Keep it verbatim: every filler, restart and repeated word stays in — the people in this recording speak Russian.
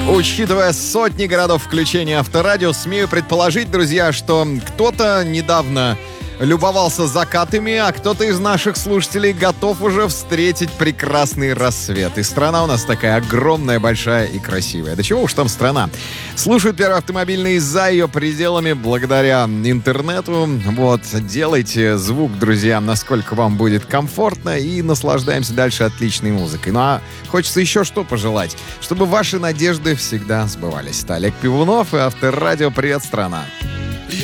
Учитывая сотни городов включения Авторадио, смею предположить, друзья, что кто-то недавно любовался закатами, а кто-то из наших слушателей готов уже встретить прекрасный рассвет. И страна у нас такая огромная, большая и красивая. Да чего уж там страна. Слушают Первый автомобильный за ее пределами благодаря интернету. Вот, делайте звук, друзья, насколько вам будет комфортно, и наслаждаемся дальше отличной музыкой. Ну а хочется еще что пожелать, чтобы ваши надежды всегда сбывались. Это Олег Пивунов и Авторадио. Привет, страна!